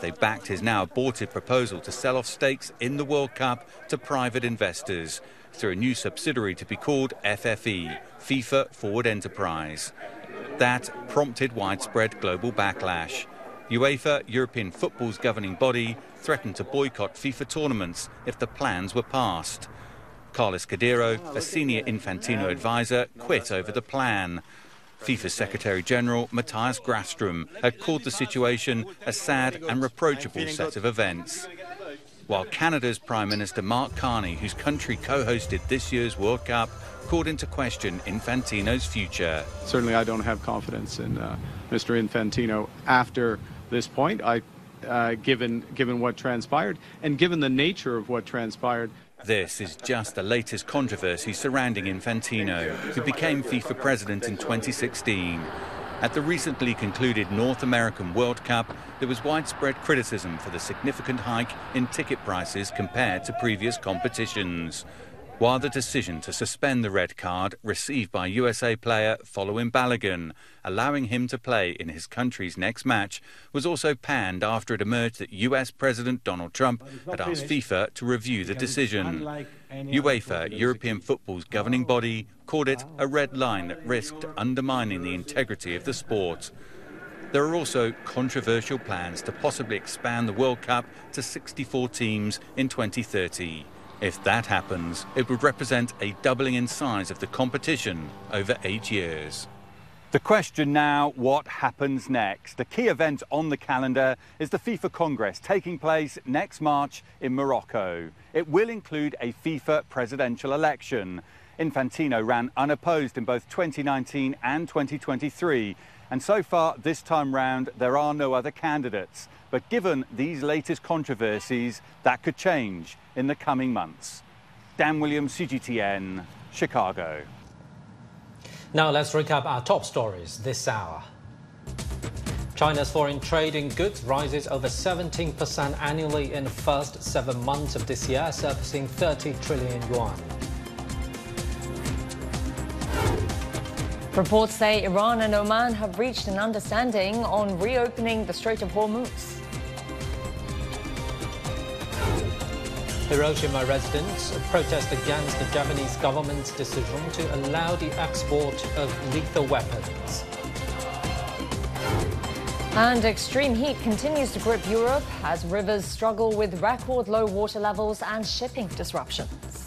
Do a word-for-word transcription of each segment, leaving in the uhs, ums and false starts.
They backed his now aborted proposal to sell off stakes in the World Cup to private investors through a new subsidiary to be called F F E, FIFA Forward Enterprise. That prompted widespread global backlash. UEFA, European football's governing body, threatened to boycott FIFA tournaments if the plans were passed. Carlos Cordero, a senior Infantino advisor, quit over the plan. FIFA's Secretary-General, Matthias Grafstrom, had called the situation a sad and reproachable set of events. While Canada's Prime Minister Mark Carney, whose country co-hosted this year's World Cup, called into question Infantino's future. Certainly I don't have confidence in uh, Mister Infantino after this point, I, uh, given, given what transpired and given the nature of what transpired. This is just the latest controversy surrounding Infantino, who became FIFA president in twenty sixteen. At the recently concluded North American World Cup, there was widespread criticism for the significant hike in ticket prices compared to previous competitions. While the decision to suspend the red card received by U S A player Folwyn Balogun, allowing him to play in his country's next match, was also panned after it emerged that U S President Donald Trump had asked FIFA to review the decision. UEFA, European football's governing body, called it a red line that risked undermining the integrity of the sport. There are also controversial plans to possibly expand the World Cup to sixty-four teams in twenty thirty. If that happens, it would represent a doubling in size of the competition over eight years. The question now, what happens next? The key event on the calendar is the FIFA Congress taking place next March in Morocco. It will include a FIFA presidential election. Infantino ran unopposed in both twenty nineteen and twenty twenty-three. And so far, this time round, there are no other candidates. But given these latest controversies, that could change in the coming months. Dan Williams, C G T N, Chicago. Now let's recap our top stories this hour. China's foreign trade in goods rises over seventeen percent annually in the first seven months of this year, surpassing thirty trillion yuan. Reports say Iran and Oman have reached an understanding on reopening the Strait of Hormuz. Hiroshima residents protest against the Japanese government's decision to allow the export of lethal weapons. And extreme heat continues to grip Europe as rivers struggle with record low water levels and shipping disruptions.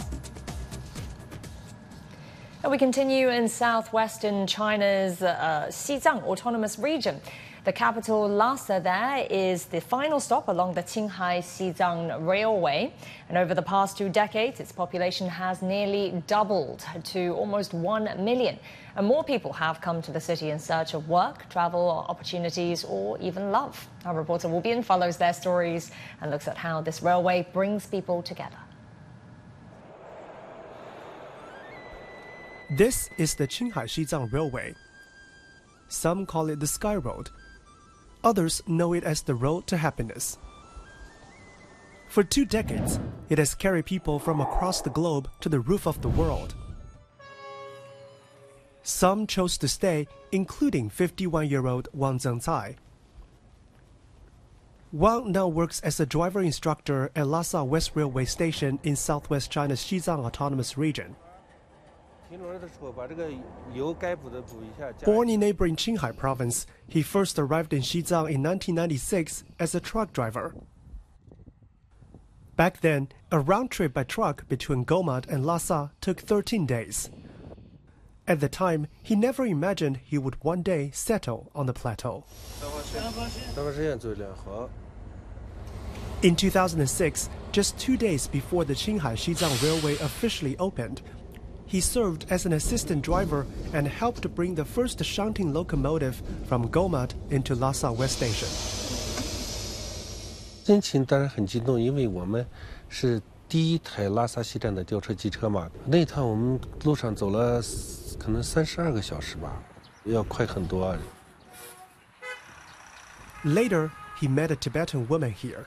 And we continue in southwestern China's uh, Xizang Autonomous Region. The capital Lhasa there is the final stop along the Qinghai-Xizang Railway. And over the past two decades, its population has nearly doubled to almost one million. And more people have come to the city in search of work, travel opportunities, or even love. Our reporter Wu Bian follows their stories and looks at how this railway brings people together. This is the Qinghai-Xizang Railway. Some call it the Sky Road. Others know it as the Road to Happiness. For two decades, it has carried people from across the globe to the roof of the world. Some chose to stay, including fifty-one-year-old Wang Zhengcai. Wang now works as a driver instructor at Lhasa West Railway Station in southwest China's Xizang Autonomous Region. Born in neighboring Qinghai province, he first arrived in Xizang in nineteen ninety-six as a truck driver. Back then, a round trip by truck between Gomad and Lhasa took thirteen days. At the time, he never imagined he would one day settle on the plateau. In two thousand six, just two days before the Qinghai-Xizang Railway officially opened, he served as an assistant driver and helped to bring the first shunting locomotive from Gomad into Lhasa West Station. 心情当然很激动，因为我们是第一台拉萨西站的吊车机车嘛。那趟我们路上走了可能三十二个小时吧，要快很多啊。 Later, he met a Tibetan woman here.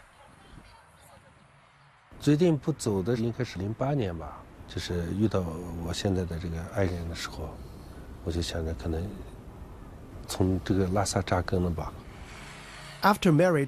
决定不走的应该是零八年吧。 就是遇到我现在的这个爱人的时候，我就想着可能从这个拉萨扎根了吧。 After married,